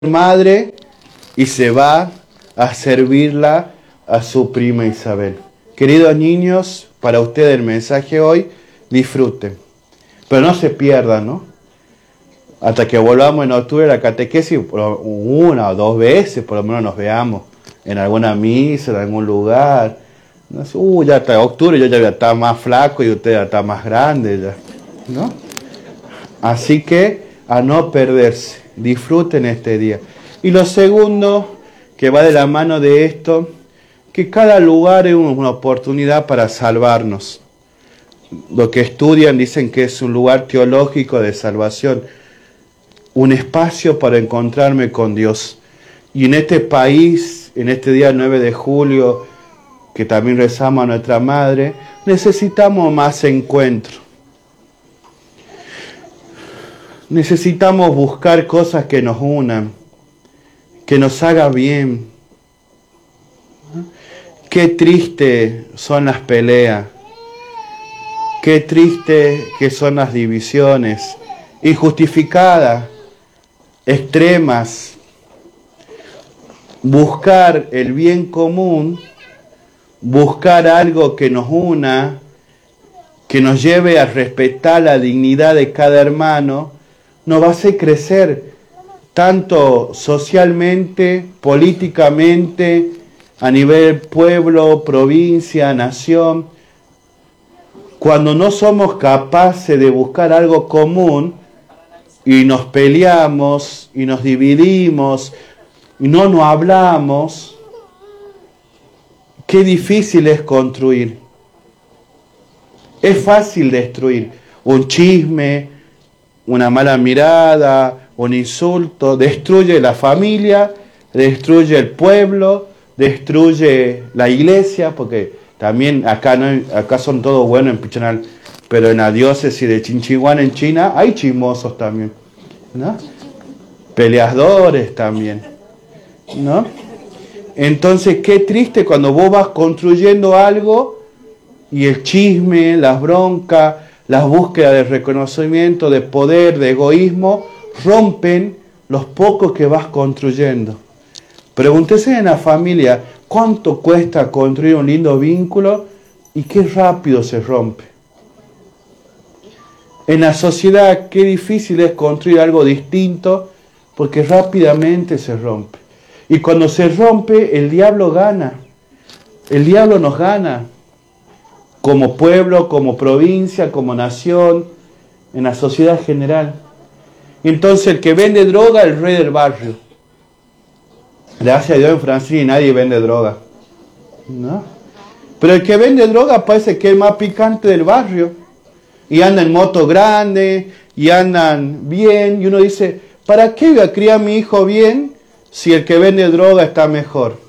madre y se va a servirla a su prima Isabel. Queridos niños, para ustedes el mensaje hoy, disfruten, pero no se pierdan, ¿no? Hasta que volvamos en octubre a la catequesis, una o dos veces por lo menos nos veamos en alguna misa, en algún lugar. No sé, ya hasta octubre yo ya voy a estar más flaco y usted ya está más grande, ya, ¿no? Así que a no perderse, disfruten este día. Y lo segundo, que va de la mano de esto, que cada lugar es una oportunidad para salvarnos. Lo que estudian dicen que es un lugar teológico de salvación, un espacio para encontrarme con Dios. Y en este país, en este día 9 de julio, que también rezamos a nuestra Madre, necesitamos más encuentro. Necesitamos buscar cosas que nos unan, que nos haga bien. Qué triste son las peleas, qué triste que son las divisiones, injustificadas, extremas. Buscar el bien común, buscar algo que nos una, que nos lleve a respetar la dignidad de cada hermano, nos va a hacer crecer tanto socialmente, políticamente, a nivel pueblo, provincia, nación. Cuando no somos capaces de buscar algo común y nos peleamos y nos dividimos y no nos hablamos, qué difícil es construir. Es fácil destruir. Un chisme, una mala mirada, un insulto, destruye la familia, destruye el pueblo, destruye la iglesia, porque también acá son todos buenos en Pichinal, pero en la diócesis de Chinchihuán en China hay chismosos también, ¿no? Peleadores también, ¿no? Entonces qué triste cuando vos vas construyendo algo y el chisme, las broncas, las búsquedas de reconocimiento, de poder, de egoísmo, rompen los pocos que vas construyendo. Pregúntese en la familia, ¿cuánto cuesta construir un lindo vínculo y qué rápido se rompe? En la sociedad, qué difícil es construir algo distinto porque rápidamente se rompe. Y cuando se rompe, el diablo gana. El diablo nos gana. Como pueblo, como provincia, como nación, en la sociedad general. Entonces el que vende droga es el rey del barrio. Gracias a Dios en Francia nadie vende droga, ¿no? Pero el que vende droga parece que es el más picante del barrio. Y anda en moto grande, y andan bien. Y uno dice, ¿para qué voy a criar a mi hijo bien si el que vende droga está mejor?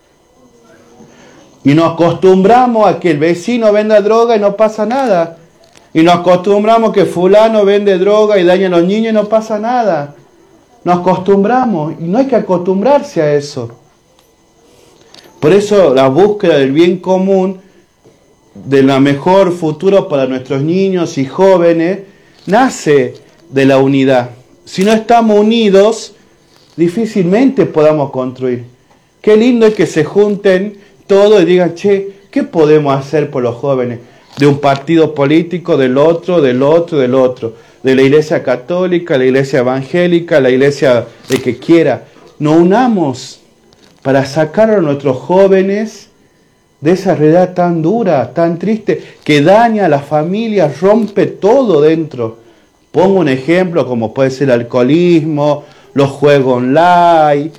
Y nos acostumbramos a que el vecino venda droga y no pasa nada. Y nos acostumbramos a que fulano vende droga y daña a los niños y no pasa nada. Nos acostumbramos y no hay que acostumbrarse a eso. Por eso la búsqueda del bien común, de la mejor futuro para nuestros niños y jóvenes, nace de la unidad. Si no estamos unidos, difícilmente podamos construir. Qué lindo es que se junten todos y digan, che, ¿qué podemos hacer por los jóvenes? De un partido político, del otro, del otro, del otro. De la iglesia católica, la iglesia evangélica, la iglesia de que quiera. Nos unamos para sacar a nuestros jóvenes de esa realidad tan dura, tan triste, que daña a la familia, rompe todo dentro. Pongo un ejemplo como puede ser el alcoholismo, los juegos online,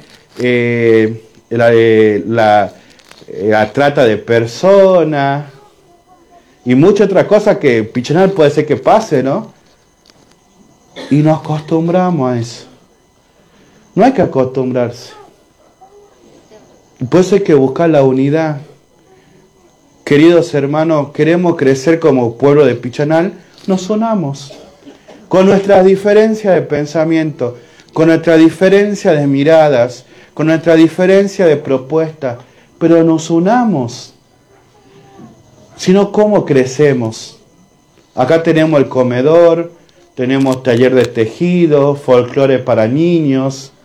la trata de personas y muchas otras cosas que en Pichinal puede ser que pase, ¿no? Y nos acostumbramos a eso. No hay que acostumbrarse. Por eso hay que buscar la unidad. Queridos hermanos, queremos crecer como pueblo de Pichinal, nos unamos. Con nuestras diferencias de pensamiento, con nuestra diferencia de miradas, con nuestra diferencia de propuestas, pero nos unamos. Si no, ¿cómo crecemos? Acá tenemos el comedor, tenemos taller de tejido, folclore para niños,